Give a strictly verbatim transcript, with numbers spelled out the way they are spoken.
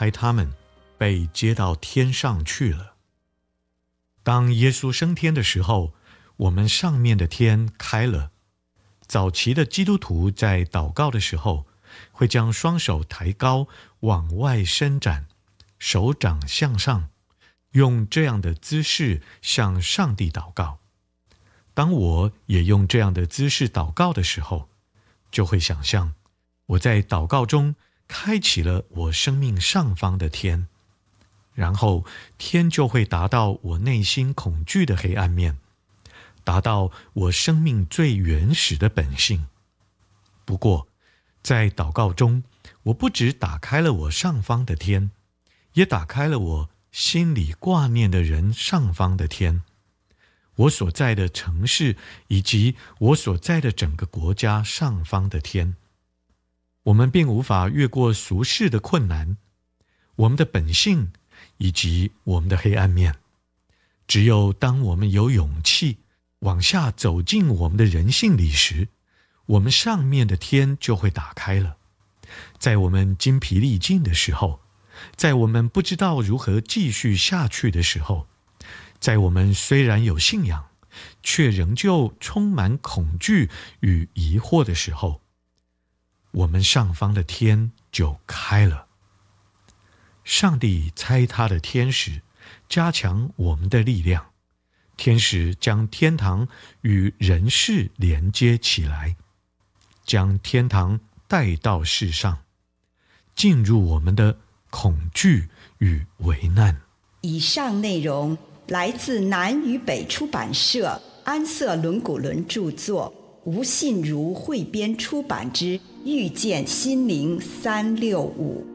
开他们，被接到天上去了。当耶稣升天的时候，我们上面的天开了。早期的基督徒在祷告的时候，会将双手抬高，往外伸展，手掌向上，用这样的姿势向上帝祷告。当我也用这样的姿势祷告的时候，就会想象我在祷告中开启了我生命上方的天，然后天就会达到我内心恐惧的黑暗面，达到我生命最原始的本性。不过，在祷告中，我不只打开了我上方的天，也打开了我心里挂念的人上方的天。我所在的城市以及我所在的整个国家上方的天。我们并无法越过俗世的困难，我们的本性以及我们的黑暗面。只有当我们有勇气往下走进我们的人性里时，我们上面的天就会打开了。在我们筋疲力尽的时候，在我们不知道如何继续下去的时候，在我们虽然有信仰，却仍旧充满恐惧与疑惑的时候，我们上方的天就开了。上帝差他的天使加强我们的力量，天使将天堂与人世连接起来，将天堂带到世上，进入我们的恐惧与危难。 以上内容来自南与北出版社安瑟伦古伦著作，吴信如汇编出版之《遇见心灵三六五》。